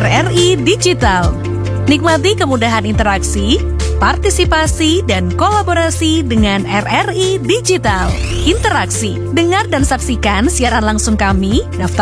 RRI Digital. Nikmati kemudahan interaksi, partisipasi, dan kolaborasi dengan RRI Digital. Interaksi, dengar dan saksikan siaran langsung kami, daftar